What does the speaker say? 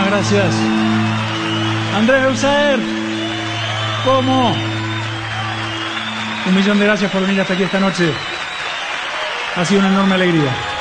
Muchísimas gracias. Andrés Beusaer, ¿cómo? 1.000.000 de gracias por venir hasta aquí esta noche. Ha sido una enorme alegría.